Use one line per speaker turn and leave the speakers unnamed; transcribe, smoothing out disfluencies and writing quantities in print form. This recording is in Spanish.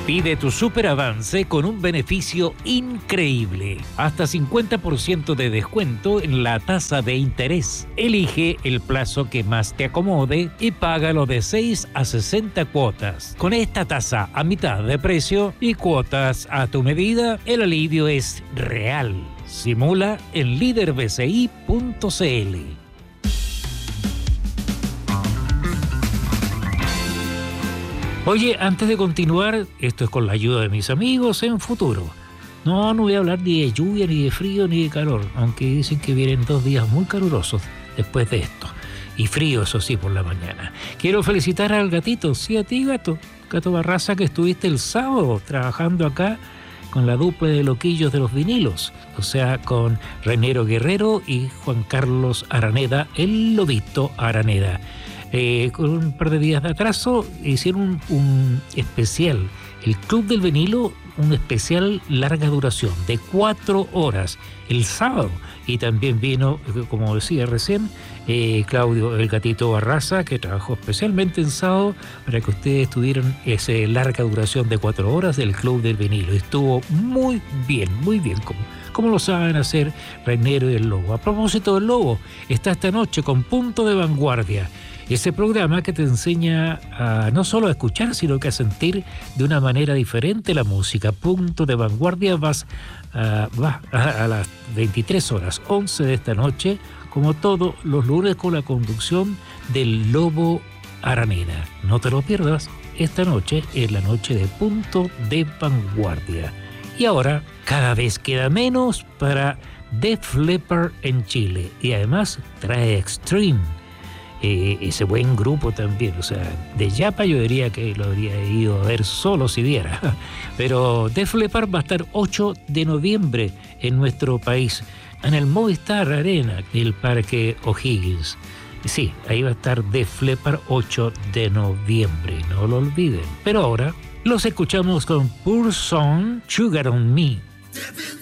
Pide tu superavance con un beneficio increíble. Hasta 50% de descuento en la tasa de interés. Elige el plazo que más te acomode y págalo de 6 a 60 cuotas. Con esta tasa a mitad de precio y cuotas a tu medida, el alivio es real. Simula en liderbci.cl. Oye, antes de continuar, esto es con la ayuda de mis amigos en Futuro. No voy a hablar ni de lluvia, ni de frío, ni de calor, aunque dicen que vienen 2 días muy calurosos después de esto. Y frío, eso sí, por la mañana. Quiero felicitar al gatito, sí, a ti, Gato Barraza, que estuviste el sábado trabajando acá con la dupla de loquillos de los vinilos, o sea, con Reynero Guerrero y Juan Carlos Araneda, el lobito Araneda. Con un par de días de atraso hicieron un especial, el Club del Vinilo, un especial larga duración de 4 horas el sábado, y también vino, como decía recién, Claudio el Gatito Barraza, que trabajó especialmente en sábado para que ustedes tuvieran esa larga duración de 4 horas del Club del Vinilo. Estuvo muy bien, como lo saben hacer Reynero y el Lobo. A propósito del Lobo, está esta noche con Punto de Vanguardia, ese programa que te enseña a no solo a escuchar, sino que a sentir de una manera diferente la música. Punto de Vanguardia va a las 23 horas, 11 de esta noche, como todos los lunes, con la conducción del Lobo Araneda. No te lo pierdas, esta noche es la noche de Punto de Vanguardia. Y ahora, cada vez queda menos para Def Leppard en Chile, y además trae Extreme. Ese buen grupo también, o sea, de Yapa yo diría que lo habría ido a ver solo si diera, pero Def Leppard va a estar 8 de noviembre en nuestro país, en el Movistar Arena del Parque O'Higgins. Sí, ahí va a estar Def Leppard 8 de noviembre, no lo olviden. Pero ahora los escuchamos con Pure Song, Sugar on Me.